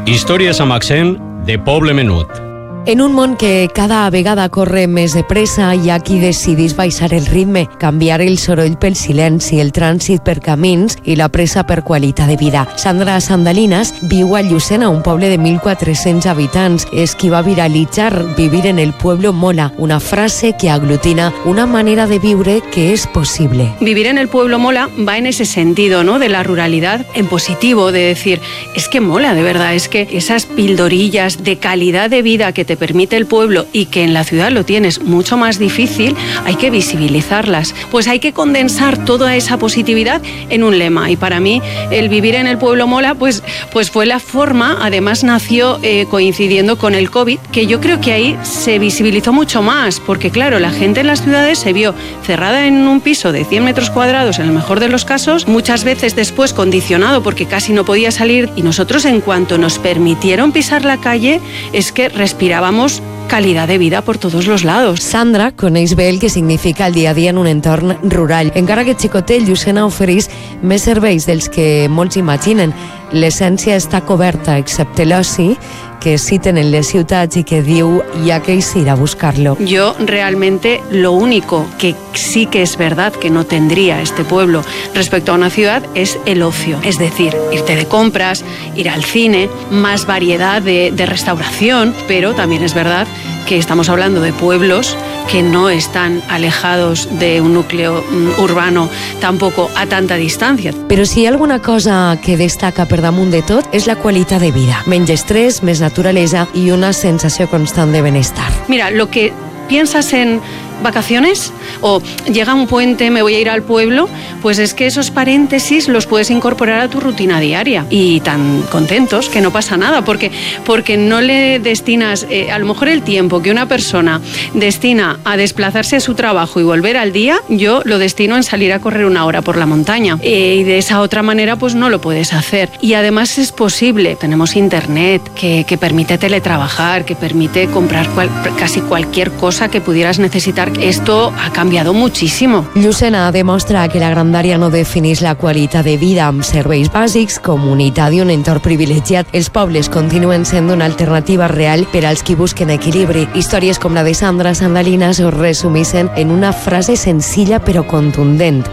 Històries amb accent de poble menut. En un món que cada vegada corre més de pressa, hi ha qui decidís baixar el ritme, canviar el soroll pel silenci, el trànsit per camins i la pressa per qualitat de vida. Sandra Sandalinas viu a Llucena, un poble de 1.400 habitants. És qui va viralitzar Vivir en el pueblo mola, una frase que aglutina una manera de viure que es posible. Vivir en el pueblo mola va en ese sentido, ¿no? De la ruralidad en positivo, de decir, es que mola, de verdad, es que esas pildorillas de calidad de vida que te permite el pueblo y que en la ciudad lo tienes mucho más difícil, hay que visibilizarlas. Pues hay que condensar toda esa positividad en un lema. Y para mí, el Vivir en el pueblo mola, pues fue la forma, además nació coincidiendo con el COVID, que yo creo que ahí se visibilizó mucho más, porque claro, la gente en las ciudades se vio cerrada en un piso de 100 metros cuadrados, en el mejor de los casos, muchas veces después condicionado porque casi no podía salir, y nosotros en cuanto nos permitieron pisar la calle, es que respirábamos calidad de vida por todos los lados. Sandra coneix bé el que significa el dia a dia en un entorn rural. Encara que xicotet, Llucena ofereix més serveis dels que molts imaginen. L'essència està coberta, excepte l'oci, que sí tenen les ciutats y que diu hi ha que ir a buscarlo. Yo realmente lo único que sí que es verdad que no tendría este pueblo respecto a una ciudad es el ocio. Es decir, irte de compras, ir al cine, más variedad de restauración, pero también es verdad que estamos hablando de pueblos que no están alejados de un núcleo urbano tampoco a tanta distancia. Però si hi ha alguna cosa que destaca per damunt de tot és la qualitat de vida. Menys estrès, més naturalesa i una sensació constant de benestar. Mira, lo que piensas en vacaciones o llega un puente, me voy a ir al pueblo, pues es que esos paréntesis los puedes incorporar a tu rutina diaria y tan contentos que no pasa nada porque no le destinas a lo mejor el tiempo que una persona destina a desplazarse a su trabajo y volver al día, yo lo destino en salir a correr 1 hora por la montaña y de esa otra manera pues no lo puedes hacer y además es posible, tenemos internet que permite teletrabajar, que permite comprar casi cualquier cosa que pudieras necesitar. Esto ha cambiado muchísimo. Llucena demostra que la grandària no defineix la qualitat de vida amb serveis bàsics, comunitat i un entorn privilegiat. Els pobles continuen sent una alternativa real per als qui busquen equilibri. Històries com la de Sandra Sandalinas ho resumeixen en una frase senzilla però contundent.